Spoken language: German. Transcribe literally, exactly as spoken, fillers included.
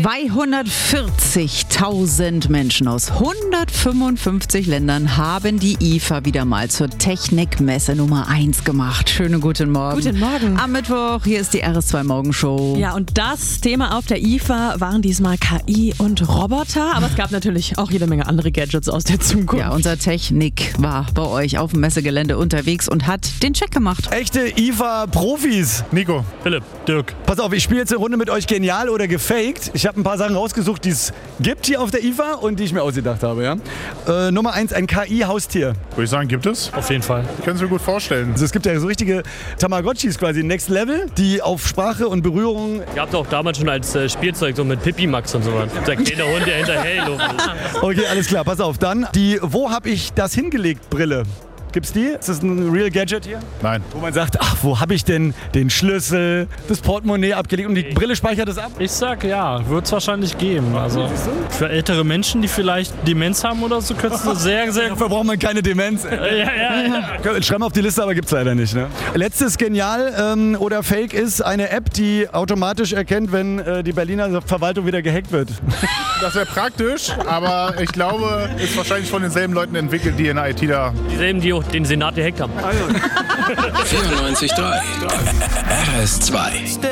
zweihundertvierzigtausend Menschen aus hundertfünfundfünfzig Ländern haben die I F A wieder mal zur Technikmesse Nummer eins gemacht. Schönen guten Morgen. Guten Morgen. Am Mittwoch, hier ist die R S zwei Morgenshow. Ja, und das Thema auf der I F A waren diesmal K I und Roboter, aber es gab natürlich auch jede Menge andere Gadgets aus der Zukunft. Ja, unser Technik war bei euch auf dem Messegelände unterwegs und hat den Check gemacht. Echte I F A-Profis. Nico. Philipp. Dirk. Pass auf, ich spiele jetzt eine Runde mit euch genial oder gefaked. Ich habe ein paar Sachen rausgesucht, die es gibt hier auf der I F A und die ich mir ausgedacht habe. Ja? Äh, Nummer eins, ein K I-Haustier. Würde ich sagen, gibt es? Auf jeden Fall. Können Sie mir gut vorstellen. Also es gibt ja so richtige Tamagotchis quasi, Next Level, die auf Sprache und Berührung... Ihr habt auch damals schon als äh, Spielzeug so mit Pippi Max und sowas. Der kleine Hund, der hinterher läuft. Okay, alles klar, pass auf. Dann die Wo hab ich das hingelegt Brille. Gibt's die? Ist das ein Real Gadget hier? Nein. Wo man sagt, ach, wo habe ich denn den Schlüssel, das Portemonnaie abgelegt und die Brille speichert das ab? Ich sag ja, wird es wahrscheinlich geben. Also für ältere Menschen, die vielleicht Demenz haben oder so, könntest du sehr, sehr... Dafür braucht man keine Demenz. ja, ja, ja. Schreiben auf die Liste, aber gibt's leider nicht. Ne? Letztes Genial ähm, oder Fake ist eine App, die automatisch erkennt, wenn äh, die Berliner Verwaltung wieder gehackt wird. Das wäre praktisch, aber ich glaube, ist wahrscheinlich von denselben Leuten entwickelt, die in der I T da... Dieselben, die auch den Senat gehackt haben. vierundneunzig Komma drei R S zwei